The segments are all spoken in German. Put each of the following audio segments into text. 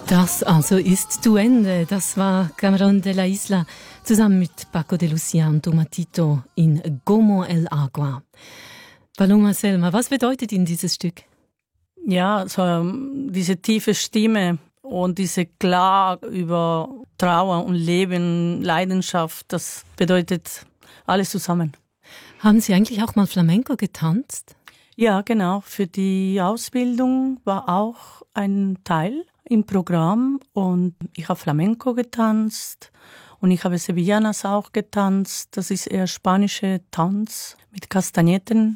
Das also ist Duende. Das war Camarón de la Isla zusammen mit Paco de Lucia und Tomatito in Como el Agua. Paloma Selma, was bedeutet Ihnen dieses Stück? Ja, so diese tiefe Stimme und diese Klage über Trauer und Leben, Leidenschaft, das bedeutet alles zusammen. Haben Sie eigentlich auch mal Flamenco getanzt? Ja, genau. Für die Ausbildung war auch ein Teil im Programm und ich habe Flamenco getanzt und ich habe Sevillanas auch getanzt. Das ist eher spanischer Tanz mit Kastagnetten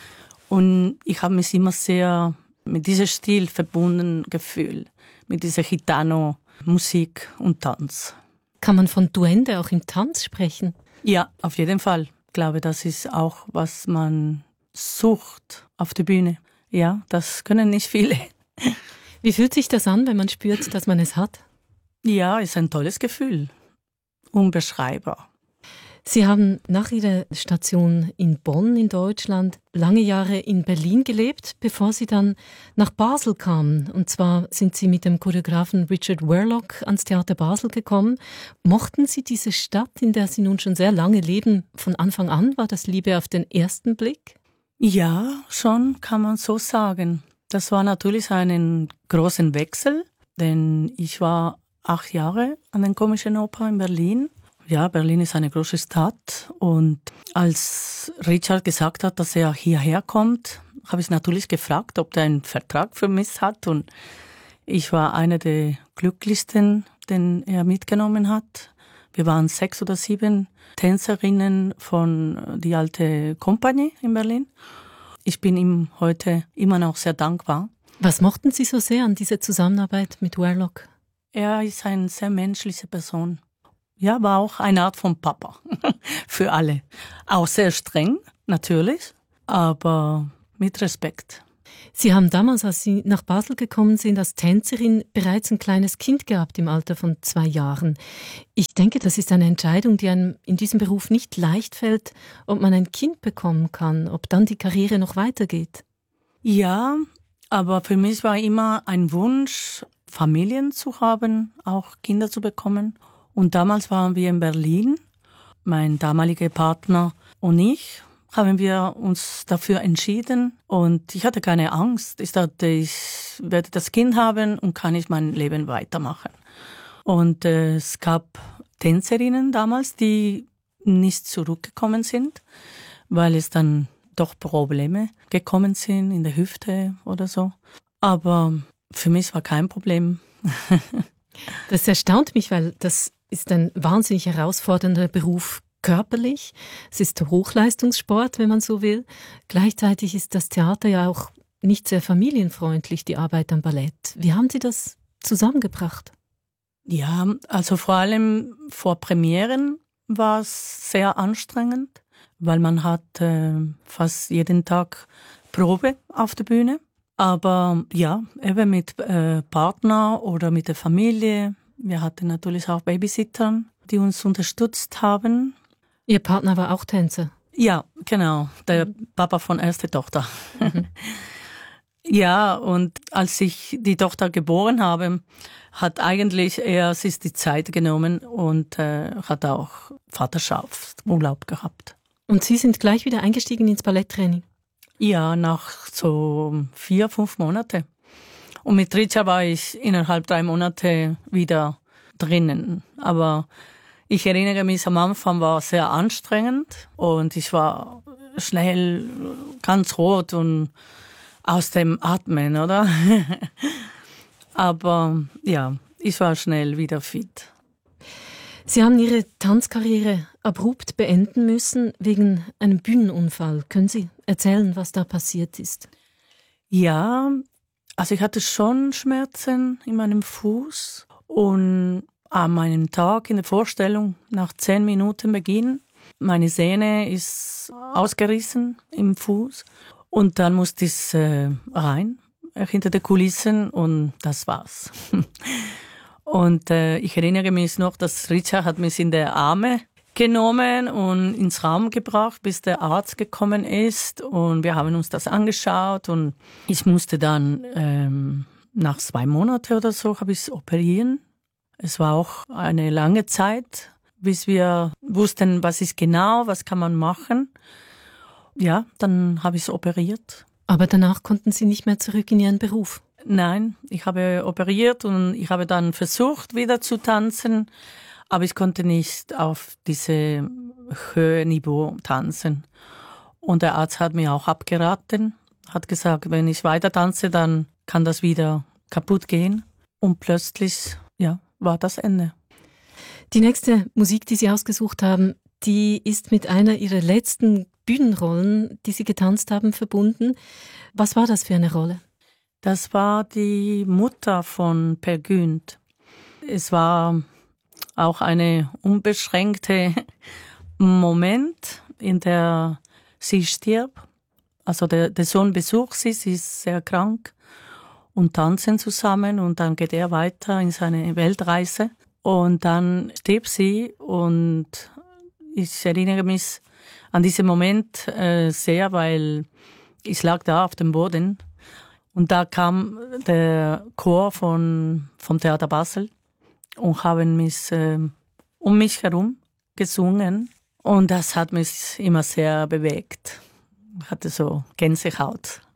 und ich habe mich immer sehr mit diesem Stil verbunden gefühlt, mit dieser Gitano-Musik und Tanz. Kann man von Duende auch im Tanz sprechen? Ja, auf jeden Fall. Ich glaube, das ist auch, was man sucht auf der Bühne. Ja, das können nicht viele. Wie fühlt sich das an, wenn man spürt, dass man es hat? Ja, ist ein tolles Gefühl. Unbeschreibbar. Sie haben nach Ihrer Station in Bonn in Deutschland lange Jahre in Berlin gelebt, bevor Sie dann nach Basel kamen. Und zwar sind Sie mit dem Choreografen Richard Worlock ans Theater Basel gekommen. Mochten Sie diese Stadt, in der Sie nun schon sehr lange leben, von Anfang an? War das Liebe auf den ersten Blick? Ja, schon kann man so sagen. Das war natürlich einen großen Wechsel, denn ich war 8 Jahre an der Komischen Oper in Berlin. Ja, Berlin ist eine große Stadt und als Richard gesagt hat, dass er hierher kommt, habe ich natürlich gefragt, ob er einen Vertrag für mich hat und ich war eine der glücklichsten, den er mitgenommen hat. Wir waren 6 oder 7 Tänzerinnen von die alte Kompanie in Berlin. Ich bin ihm heute immer noch sehr dankbar. Was mochten Sie so sehr an dieser Zusammenarbeit mit Worlock? Er ist eine sehr menschliche Person. Ja, war auch eine Art von Papa für alle. Auch sehr streng, natürlich, aber mit Respekt. Sie haben damals, als Sie nach Basel gekommen sind, als Tänzerin bereits ein kleines Kind gehabt im Alter von 2 Jahren. Ich denke, das ist eine Entscheidung, die einem in diesem Beruf nicht leicht fällt, ob man ein Kind bekommen kann, ob dann die Karriere noch weitergeht. Ja, aber für mich war immer ein Wunsch, Familien zu haben, auch Kinder zu bekommen. Und damals waren wir in Berlin, mein damaliger Partner und ich, haben wir uns dafür entschieden und ich hatte keine Angst. Ich dachte, ich werde das Kind haben und kann ich mein Leben weitermachen. Und es gab Tänzerinnen damals, die nicht zurückgekommen sind, weil es dann doch Probleme gekommen sind in der Hüfte oder so. Aber für mich war kein Problem. Das erstaunt mich, weil das ist ein wahnsinnig herausfordernder Beruf körperlich. Es ist Hochleistungssport, wenn man so will. Gleichzeitig ist das Theater ja auch nicht sehr familienfreundlich, die Arbeit am Ballett. Wie haben Sie das zusammengebracht? Ja, also vor allem vor Premieren war es sehr anstrengend, weil man hat fast jeden Tag Probe auf der Bühne. Aber ja, eben mit Partner oder mit der Familie. Wir hatten natürlich auch Babysitter, die uns unterstützt haben. Ihr Partner war auch Tänzer? Ja, genau, der Papa von erster Tochter. Mhm. Ja, und als ich die Tochter geboren habe, hat eigentlich er sich die Zeit genommen und hat auch Vaterschaftsurlaub gehabt. Und Sie sind gleich wieder eingestiegen ins Balletttraining? Ja, nach so 4, 5 Monate. Und mit Richard war ich innerhalb 3 Monate wieder drinnen. Aber ich erinnere mich, am Anfang war es sehr anstrengend und ich war schnell ganz rot und aus dem Atmen, oder? Aber ja, ich war schnell wieder fit. Sie haben Ihre Tanzkarriere abrupt beenden müssen wegen einem Bühnenunfall. Können Sie erzählen, was da passiert ist? Ja, also ich hatte schon Schmerzen in meinem Fuß und an meinem Tag in der Vorstellung, nach 10 Minuten Beginn, meine Sehne ist ausgerissen im Fuß und dann musste ich rein, hinter den Kulissen und das war's. Und ich erinnere mich noch, dass Richard hat mich in die Arme genommen und ins Raum gebracht, bis der Arzt gekommen ist und wir haben uns das angeschaut und ich musste dann nach 2 Monaten oder so habe ich es operieren. Es war auch eine lange Zeit, bis wir wussten, was ist genau, was kann man machen. Ja, dann habe ich es operiert. Aber danach konnten Sie nicht mehr zurück in Ihren Beruf? Nein, ich habe operiert und ich habe dann versucht, wieder zu tanzen, aber ich konnte nicht auf diese höhe Niveau tanzen. Und der Arzt hat mir auch abgeraten, hat gesagt, wenn ich weiter tanze, dann kann das wieder kaputt gehen. Und plötzlich, ja, war das Ende. Die nächste Musik, die Sie ausgesucht haben, die ist mit einer Ihrer letzten Bühnenrollen, die Sie getanzt haben, verbunden. Was war das für eine Rolle? Das war die Mutter von Per Gynt. Es war auch eine unbeschränkte Moment, in der sie stirbt. Also der Sohn besucht sie ist sehr krank und tanzen zusammen und dann geht er weiter in seine Weltreise. Und dann stirbt sie und ich erinnere mich an diesen Moment sehr, weil ich lag da auf dem Boden und da kam der Chor vom Theater Basel und haben mich um mich herum gesungen und das hat mich immer sehr bewegt. Ich hatte so Gänsehaut.